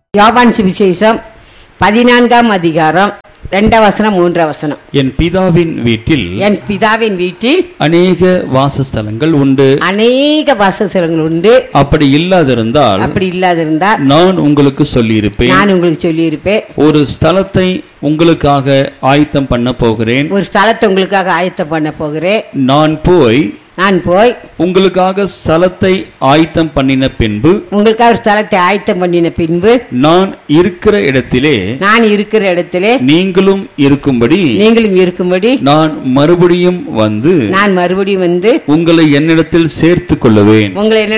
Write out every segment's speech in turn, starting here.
யோவான் சுவிசேஷம் 14ஆம் அதிகாரம் 2 வசனம் 3 வசனம். என் பிதாவின் வீட்டில் அநேக வாசஸ்தலங்கள் உண்டு. அநேக வாசஸ்தலங்கள் உண்டு. அப்படி இல்லாதிருந்தால் நான் உங்களுக்கு சொல்லியிருப்பேன். ஒரு ஸ்தலத்தை உங்களுக்காக ஆயத்தம் பண்ண போகிறேன். நான் போய் உங்களுக்காக ஸ்தலத்தை ஆயத்தம் பண்ணின பின்பு நான் இருக்கிற இடத்திலே நீங்களும் இருக்கும்படி நான் மறுபடியும் வந்து உங்களை என்னிடத்தில் சேர்த்துக் கொள்ளுவேன்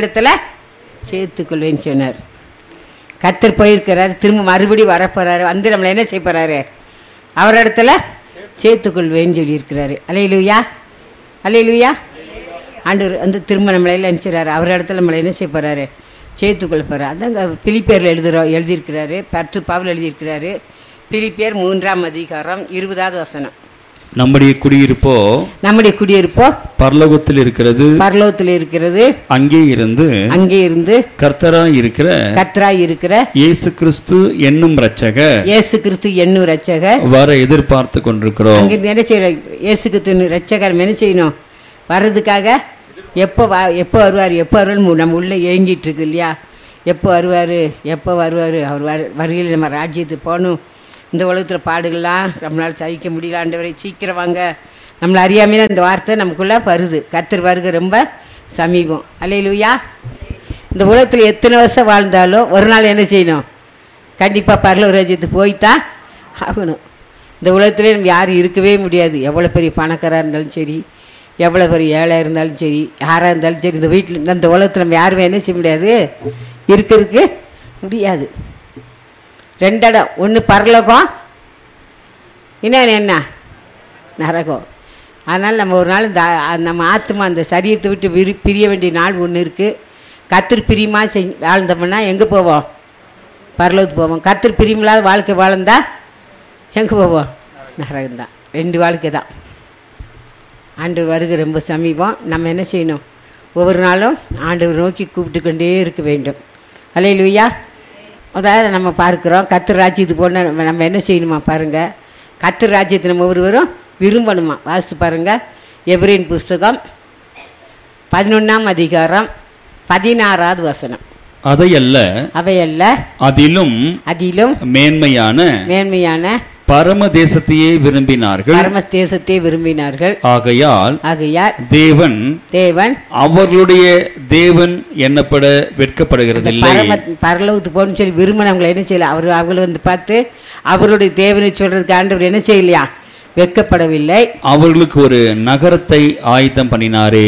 சொன்னார். கர்த்தர் போயிருக்கிறார், திரும்ப மறுபடியும் வரப்போறாரு, வந்து நம்மளை என்ன செய்ய போறாரு? அவரிடத்துல சேர்த்துக்கொள்வேன்னு சொல்லியிருக்கிறாரு. அல்லேலூயா. ஆண்டவர் வந்து திரும்ப நம்மளை நினைச்சிடறாரு, அவர் இடத்துல நம்மளை என்ன செய்ய போறாரு? சேர்த்துக்கொள்ள போறாரு. அதாங்க பிலிப்பியர்ல எழுதியிருக்கிறாரு, பவுல் எழுதியிருக்கிறாரு. பிலிப்பியர் 3ஆம் அதிகாரம் 20வது வசனம். நம்முடைய குடியிருப்போ பரலோகத்தில் இருக்கிறது. அங்கே இருந்து கர்த்தராய் இருக்கிற இயேசு கிறிஸ்து என்னும் இரட்சகர் வர எதிர்பார்த்து கொண்டிருக்கிறோம். அங்க என்ன செய்யறோம்? இயேசு கிறிஸ்து இரட்சகர் என்ன செய்யணும்? வர்றதுக்காக எப்போ வருவார் நம்ம உள்ள ஏங்கிட்டு இருக்கு இல்லையா? எப்போ வருவார்? அவர் வருகையில் நம்ம ராஜ்யத்துக்கு போகணும். இந்த உலகத்தில் பாடுகள்லாம் நம்மளால் சகிக்க முடியல, ஆண்டவரை சீக்கிரம் வாங்க. நம்மளை அறியாமையில இந்த வார்த்தை நமக்குள்ளே வருது. கர்த்தர் வருகை ரொம்ப சமீபம். அல்லேலூயா. இந்த உலகத்தில் எத்தனை வருஷம் வாழ்ந்தாலும் ஒரு நாள் என்ன செய்யணும்? கண்டிப்பாக பரலோக ராஜ்யத்துக்கு போய்தான் ஆகணும். இந்த உலகத்துலேயே நம்ம யாரும் இருக்கவே முடியாது. எவ்வளோ பெரிய பணக்காராக இருந்தாலும் சரி, எவ்வளோ பெரிய ஏழையாக இருந்தாலும் சரி, யாராக இருந்தாலும் சரி, இந்த வீட்டில் இந்த உலகத்தில் நம்ம யாருமே என்ன செய்ய முடியாது, இருக்கிறதுக்கு முடியாது. 2 இடம், ஒன்று பரலோகம், இன்னொன்று என்ன? நரகம். அதனால் நம்ம ஒரு நாள் நம்ம ஆத்மா அந்த சரீரத்தை விட்டு பிரிய வேண்டிய நாள் ஒன்று இருக்குது. கர்த்தர் பிரியமாக வாழ்ந்தோம்னா எங்கே போவோம்? பரலோகத்துக்கு போவோம். கர்த்தர் பிரியமில்லாத வாழ்க்கை வாழ்ந்தா எங்கே போவோம்? நரகம்தான். 2 வாழ்க்கை தான். ஆண்டவர் வருகை ரொம்ப சமீபம். நம்ம என்ன செய்யணும்? ஒவ்வொரு நாளும் ஆண்டவர் நோக்கி கூப்பிட்டு கொண்டே இருக்க வேண்டும். அல்லேலூயா. அதாவது நம்ம பார்க்குறோம், கர்த்தர் ராஜ்யத்துக்கு போனால் நம்ம என்ன செய்யணுமா பாருங்கள். கர்த்தர் ராஜ்யத்தை நம்ம ஒவ்வொருவரும் விரும்பணுமா? வாசித்து பாருங்கள். எபிரேயர் புஸ்தகம் 11ஆம் அதிகாரம் 16வது வசனம். அவையல்ல அதிலும் மேன்மையான பரம தேசத்தையே விரும்பினார்கள். ஆகையால் தேவன் அவர்களுடைய தேவன் என்னப்பட வெட்கப்படுகிறதில்லை. பரலோகத்துக்கு போகணும்னு சொல்லி விரும்பினவங்களை என்ன செய்யல? அவர்கள் வந்து பார்த்து அவருடைய தேவனை சொல்றதுக்கு ஆண்டவர் என்ன செய்யலையா? வெட்கப்படவில்லை. அவர்களுக்கு ஒரு நகரத்தை ஆயத்தம் பண்ணினாரே.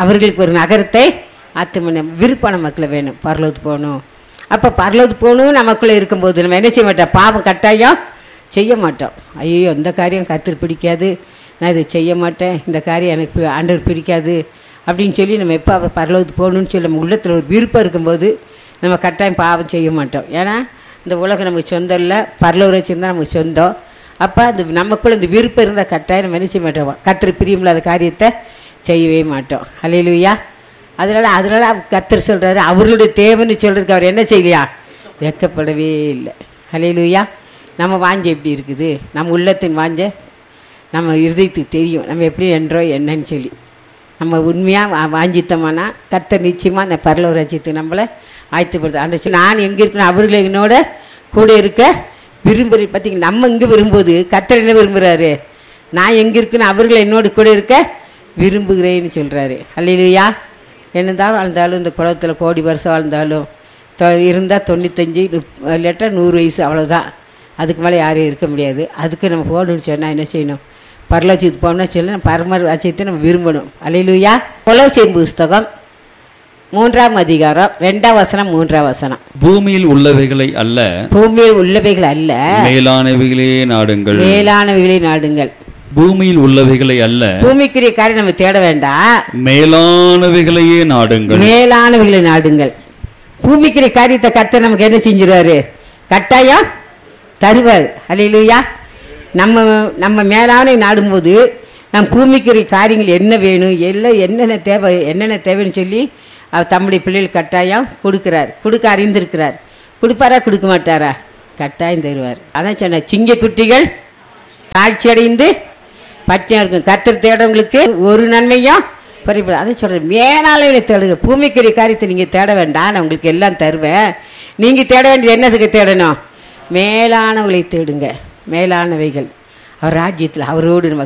விருப்பான மக்களை வேணும். பரலோகத்துக்கு போகணும். அப்போ பரலோகத்துக்கு போகணும் நமக்குள்ளே இருக்கும்போது நம்ம என்ன செய்ய மாட்டோம்? பாவம் கட்டாயம் செய்ய மாட்டோம். ஐயோ, இந்த காரியம் கர்த்தர் பிடிக்காது, நான் இதை செய்ய மாட்டேன், இந்த காரியம் எனக்கு ஆண்டவர் பிடிக்காது அப்படின்னு சொல்லி நம்ம எப்போ அவர் பரலோகத்துக்கு போகணும்னு சொல்லி நம்ம உள்ளத்தில் ஒரு விருப்பம் இருக்கும்போது நம்ம கட்டாயம் பாவம் செய்ய மாட்டோம். ஏன்னா இந்த உலகம் நமக்கு சொந்தம் இல்லை, பரலோக ராஜ்யம் தான் நமக்கு சொந்தம். அப்போ அந்த நமக்குள்ள இந்த விருப்பம் இருந்தால் கட்டாயம் நம்ம என்ன செய்ய மாட்டோம்? கர்த்தர் பிரியமில்லாத காரியத்தை செய்யவே மாட்டோம். அல்லேலூயா. அதனால் கர்த்தர் சொல்கிறாரு, அவர்களுடைய தேவன்னு சொல்கிறதுக்கு அவர் என்ன செய்யலையா? வெட்கப்படவே இல்லை. அல்லேலூயா. நம்ம வாஞ்சை எப்படி இருக்குது? நம்ம உள்ளத்தின் வாஞ்சை நம்ம இருதயத்துக்கு தெரியும். நம்ம எப்படி என்னன்னு சொல்லி நம்ம உண்மையாக வாஞ்சித்தோம்னா கர்த்தர் நிச்சயமாக அந்த பரலோக ராஜ்யத்துக்கு நம்மளை ஆயத்தப்படுது. அந்த நான் எங்கே இருக்கணும்? அவர்கள் என்னோட கூட இருக்க விரும்புகிற. பார்த்தீங்கன்னா நம்ம இங்கே விரும்புவது கர்த்தர் என்ன விரும்புகிறாரு? நான் எங்கே இருக்குன்னு அவர்களை என்னோட கூட இருக்க விரும்புகிறேன்னு சொல்கிறாரு. அல்லேலூயா. என்னதான் வாழ்ந்தாலும் இந்த குளத்தில் கோடி வருஷம் வாழ்ந்தாலும் இருந்தால் 95 இல்லாட்டா 100 வயசு, அவ்வளோதான். அதுக்கு மேலே யாரும் இருக்க முடியாது. அதுக்கு நம்ம போகணும்னு சொன்னால் என்ன செய்யணும்? பரலோகத்துக்கு போகணும்னா சொல்லி நம்ம பரம ராஜ்யத்தை நம்ம விரும்பணும். அல்லேலூயா. கொலோசியர் புஸ்தகம் 3ஆம் அதிகாரம் 2ஆம் வசனம் 3ஆம் வசனம். பூமியில் உள்ளவைகளை அல்ல மேலானவைகளே நாடுங்கள். பூமியில் உள்ளவைகளை அல்ல, பூமிக்குரிய காரியம் நம்ம தேட வேண்டாம், மேலானவைகளையே நாடுங்கள். பூமிக்குரிய காரியத்தை கர்த்தர் நமக்கு என்ன செஞ்சிருவாரு? கட்டாயம் தருவார். அல்லேலூயா. நம்ம மேலான நாடும்போது நம் பூமிக்குரிய காரியங்கள் என்ன வேணும், என்னென்ன தேவைன்னு சொல்லி அவர் தம்முடைய பிள்ளைகள் கட்டாயம் கொடுக்க அறிந்திருக்கிறார். கொடுப்பாரா கொடுக்க மாட்டாரா? கட்டாயம் தருவார். அதான் சொன்ன சிங்க குட்டிகள் தாழ்ச்சி அடைந்து பட்டினியாக இருக்கும். கர்த்தர் தேடவங்களுக்கு ஒரு நன்மையும் பறிப்பது. அதை சொல்கிறேன், மேலாளர்களை தேடுங்க. பூமிக்குரிய காரியத்தை நீங்கள் தேட வேண்டாம், நான் உங்களுக்கு எல்லாம் தருவேன். நீங்கள் தேட வேண்டியது என்னதுக்கு தேடணும்? மேலானவங்களை தேடுங்க. மேலானவைகள் அவர் ராஜ்யத்தில் அவரோடு நம்ம